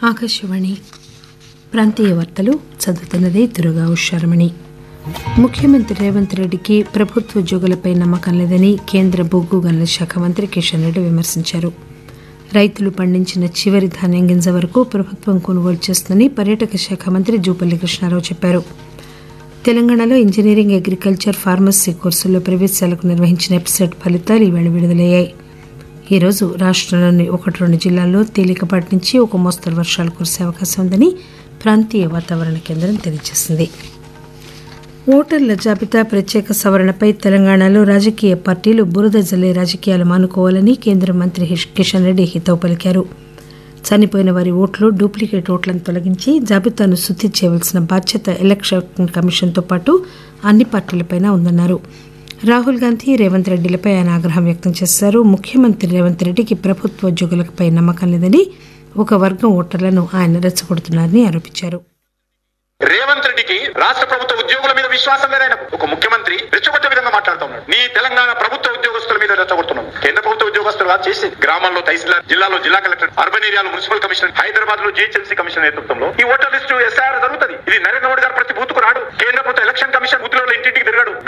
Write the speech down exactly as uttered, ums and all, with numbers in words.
ఆకాశవాణి ప్రాంతీయ వార్తలు చదువుతున్నది దుర్గా ఉషారమణి. ముఖ్యమంత్రి రేవంత్ రెడ్డికి ప్రభుత్వ ఉద్యోగులపై నమ్మకం లేదని కేంద్ర బొగ్గు గనుల శాఖ మంత్రి కిషన్ రెడ్డి విమర్శించారు. రైతులు పండించిన చివరి ధాన్యం గింజ వరకు ప్రభుత్వం కొనుగోలు చేస్తుందని పర్యాటక శాఖ మంత్రి జూపల్లి కృష్ణారావు చెప్పారు. తెలంగాణలో ఇంజనీరింగ్, అగ్రికల్చర్, ఫార్మసీ కోర్సుల్లో ప్రవేశాలకు నిర్వహించిన ఎప్సెట్ ఫలితాలు ఈవేళ విడుదలయ్యాయి. ఈరోజు రాష్టంలోని ఒకటి రెండు జిల్లాల్లో తేలికపాటి నుంచి ఒక మోస్తరు వర్షాలు కురిసే అవకాశం ఉందని ప్రాంతీయ వాతావరణ కేంద్రం తెలియజేసింది. ఓటర్ల జాబితా ప్రత్యేక సవరణపై తెలంగాణలో రాజకీయ పార్టీలు బురద జల్లే రాజకీయాలు మానుకోవాలని కేంద్ర మంత్రి కిషన్ రెడ్డి హితవు పలికారు. చనిపోయిన వారి ఓట్లు, డూప్లికేట్ ఓట్లను తొలగించి జాబితాను శుద్ది చేయవలసిన బాధ్యత ఎలక్షన్ కమిషన్తో పాటు అన్ని పార్టీలపైనా ఉందన్నారు. రాహుల్ గాంధీ, రేవంత్ రెడ్డిలపై ఆయన ఆగ్రహం వ్యక్తం చేశారు. ముఖ్యమంత్రి రేవంత్ రెడ్డికి ప్రభుత్వ ఉద్యోగులపై నమ్మకం లేదని, ఒక వర్గం ఓటర్లను ఆయన రెచ్చగొడుతున్నారని ఆరోపించారు. రేవంత్ రెడ్డికి రాష్ట్ర ప్రభుత్వ ఉద్యోగుల మీద విశ్వాసం లేదైనా ఒక ముఖ్యమంత్రి రెచ్చగొట్టే విధంగా మాట్లాడుతూ ఉన్నాడు. నీ తెలంగాణ ప్రభుత్వ ఉద్యోగస్తుల మీద రెచ్చగొడుతున్నావు. కేంద్ర ప్రభుత్వ ఉద్యోగస్తులుగా చేసి గ్రామాల్లో తహసీల్దార్, జిల్లాలో జిల్లా కలెక్టర్, అర్బన్ ఏరియాలో మున్సిపల్ కమిషనర్, హైదరాబాద్ లో జిహెచ్ఎంసీ కమిషనర్ నేతృత్వంలో ఈ ఓటర్ లిస్టు ఎస్ఐఆర్ జరుగుతుంది. ఇది నరేంద్ర మోడీ గారు ప్రతి బూత్ కు రాడు. కేంద్ర ప్రభుత్వ ఎలక్షన్ కమిషన్ బూత్లలో ఇంటింటికి తిరగడు.